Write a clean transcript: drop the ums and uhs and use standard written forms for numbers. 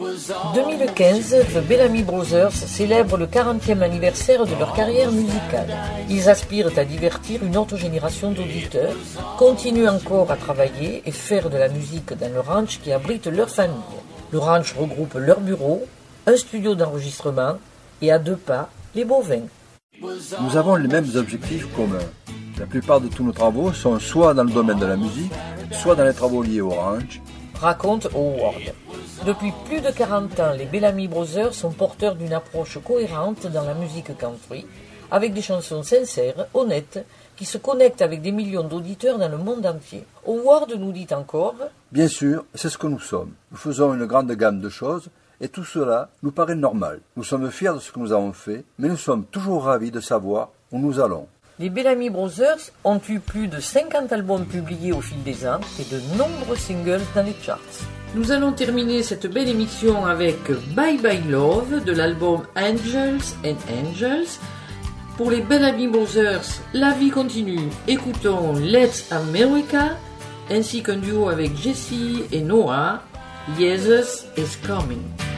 2015, The Bellamy Brothers célèbre le 40e anniversaire de leur carrière musicale. Ils aspirent à divertir une autre génération d'auditeurs, continuent encore à travailler et faire de la musique dans le ranch qui abrite leur famille. Le ranch regroupe leurs bureaux, un studio d'enregistrement et à 2 pas, les bovins. Nous avons les mêmes objectifs communs. La plupart de tous nos travaux sont soit dans le domaine de la musique, soit dans les travaux liés au ranch, raconte Howard. Depuis plus de 40 ans, les Bellamy Brothers sont porteurs d'une approche cohérente dans la musique country, avec des chansons sincères, honnêtes, qui se connectent avec des millions d'auditeurs dans le monde entier. Howard nous dit encore « Bien sûr, c'est ce que nous sommes. Nous faisons une grande gamme de choses, et tout cela nous paraît normal. Nous sommes fiers de ce que nous avons fait, mais nous sommes toujours ravis de savoir où nous allons. » Les Bellamy Brothers ont eu plus de 50 albums publiés au fil des ans et de nombreux singles dans les charts. Nous allons terminer cette belle émission avec Bye Bye Love de l'album Angels and Angels. Pour les Bellamy Brothers, la vie continue. Écoutons Let's America ainsi qu'un duo avec Jessie et Noah, Jesus is Coming.